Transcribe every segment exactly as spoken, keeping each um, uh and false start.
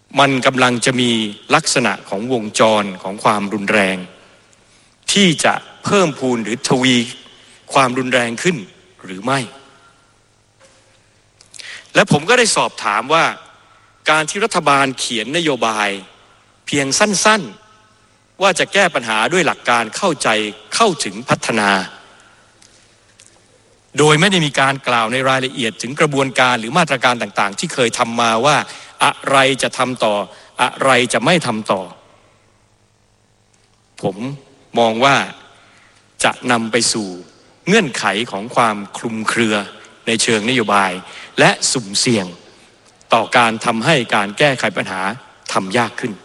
มันกำลังจะมีลักษณะของวงจรของความรุนแรงที่จะเพิ่มพูนหรือทวีความรุนแรงขึ้นหรือไม่และผมก็ได้สอบถามว่าการที่รัฐบาลเขียนนโยบายเพียงสั้นๆว่าจะแก้ปัญหาด้วยหลักการเข้าใจเข้าถึงพัฒนาโดยไม่ได้มีการกล่าวในรายละเอียดถึงกระบวนการหรือมาตรการต่างๆที่เคยทำมาว่าอะไรจะทำต่ออะไรจะไม่ทำต่อผมมองว่าจะนำไปสู่เงื่อนไขของความคลุมเครือในเชิงนโยบายและสุ่มเสี่ยงต่อการทำให้การแก้ไขปัญหาทำยากขึ้น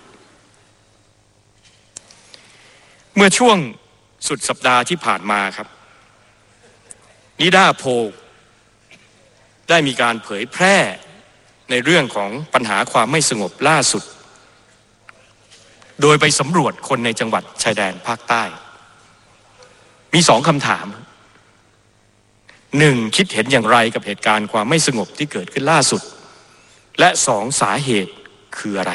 เมื่อช่วงสุดสัปดาห์ที่ผ่านมาครับนิดาโพลได้มีการเผยแพร่ในเรื่องของปัญหาความไม่สงบล่าสุดโดยไปสำรวจคนในจังหวัดชายแดนภาคใต้มีสองคำถามหนึ่งคิดเห็นอย่างไรกับเหตุการณ์ความไม่สงบที่เกิดขึ้นล่าสุดและสองสาเหตุคืออะไร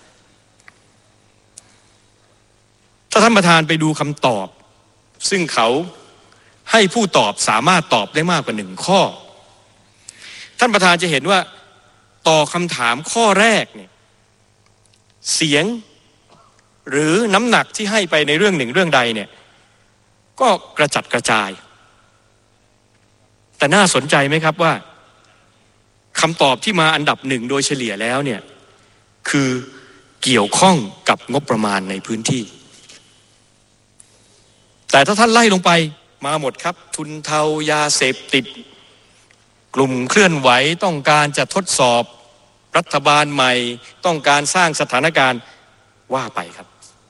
ถ้าท่านประธานไปดูคำตอบซึ่งเขาให้ผู้ตอบสามารถตอบได้มากกว่าหนึ่งข้อท่านประธานจะเห็นว่าต่อคำถามข้อแรกเนี่ยเสียงหรือน้ำหนักที่ให้ไปในเรื่องหนึ่งเรื่องใดเนี่ยก็กระจัดกระจายแต่น่าสนใจไหมครับว่าคำตอบที่มาอันดับหนึ่งโดยเฉลี่ยแล้วเนี่ยคือเกี่ยวข้องกับงบประมาณในพื้นที่แต่ถ้าท่านไล่ลงไปมาหมดครับทุนเทายาเสพติดกลุ่มเคลื่อนไหวต้องการจะทดสอบรัฐบาลใหม่ต้องการสร้างสถานการณ์ว่าไปครับ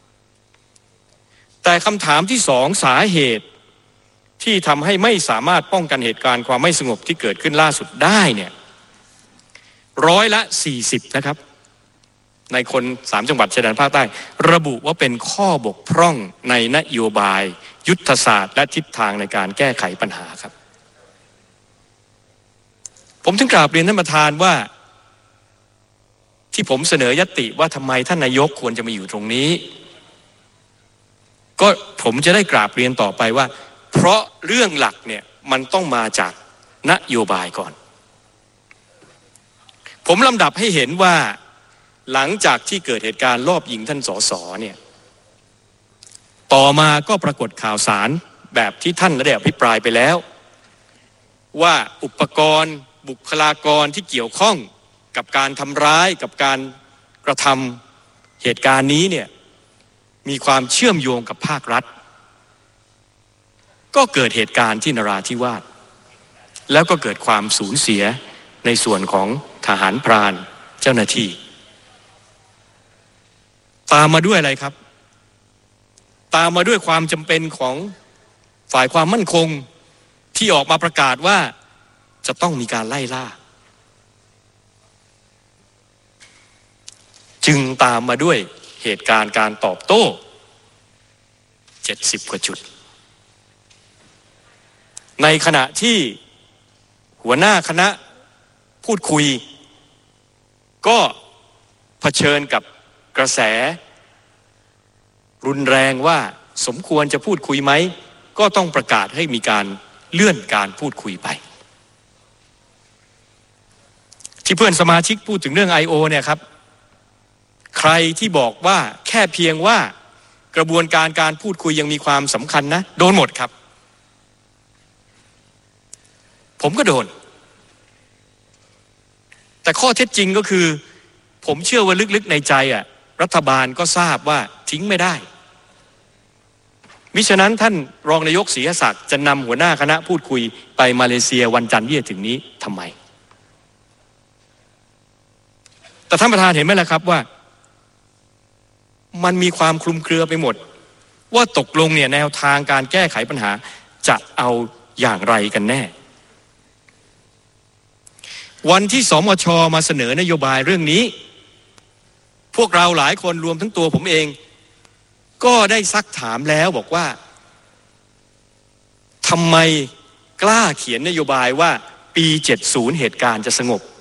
แต่คำถามที่สองสาเหตุที่ทำให้ไม่สามารถป้องกันเหตุการณ์ความไม่สงบที่เกิดขึ้นล่าสุดได้เนี่ยร้อยละสี่สิบนะครับในคนสามจังหวัดชายแดนภาคใต้ระบุว่าเป็นข้อบกพร่องในนโยบายยุทธศาสตร์และทิศทางในการแก้ไขปัญหาครับผมถึงกราบเรียนท่านประธานว่าที่ผมเสนอญัตติว่าทำไมท่านนายกควรจะมาอยู่ตรงนี้ก็ผมจะได้กราบเรียนต่อไปว่าเพราะเรื่องหลักเนี่ยมันต้องมาจากนโยบายก่อนผมลำดับให้เห็นว่าหลังจากที่เกิดเหตุการณ์ลอบยิงท่านสสเนี่ยต่อมาก็ปรากฏข่าวสารแบบที่ท่านได้อภิปรายไปแล้วว่าอุปกรณ์บุคลากรที่เกี่ยวข้องกับการทำร้ายกับการกระทำเหตุการณ์นี้เนี่ยมีความเชื่อมโยงกับภาครัฐก็เกิดเหตุการณ์ที่นราธิวาสแล้วก็เกิดความสูญเสียในส่วนของทหารพรานเจ้าหน้าที่ตามมาด้วยอะไรครับตามมาด้วยความจำเป็นของฝ่ายความมั่นคงที่ออกมาประกาศว่าจะต้องมีการไล่ล่าจึงตามมาด้วยเหตุการณ์การตอบโต้เจ็ดสิบกว่าจุดในขณะที่หัวหน้าคณะพูดคุยก็เผชิญกับกระแสรุนแรงว่าสมควรจะพูดคุยไหมก็ต้องประกาศให้มีการเลื่อนการพูดคุยไปที่เพื่อนสมาชิกพูดถึงเรื่อง ไอ โอ เนี่ยครับใครที่บอกว่าแค่เพียงว่ากระบวนการการพูดคุยยังมีความสำคัญนะโดนหมดครับผมก็โดนแต่ข้อเท็จจริงก็คือผมเชื่อว่าลึกๆในใจอ่ะรัฐบาลก็ทราบว่าทิ้งไม่ได้มิฉะนั้นท่านรองนายกศรีศักดิ์จะนำหัวหน้าคณะพูดคุยไปมาเลเซียวันจันทร์ที่จะถึงนี้ทำไมแต่ท่านประธานเห็นไหมล่ะครับว่ามันมีความคลุมเครือไปหมดว่าตกลงเนี่ยแนวทางการแก้ไขปัญหาจะเอาอย่างไรกันแน่วันที่สมช.มาเสนอนโยบายเรื่องนี้พวกเราหลายคนรวมทั้งตัวผมเองก็ได้ซักถามแล้วบอกว่าทำไมกล้าเขียนนโยบายว่าปีเจ็ดสิบเหตุการณ์จะสงบ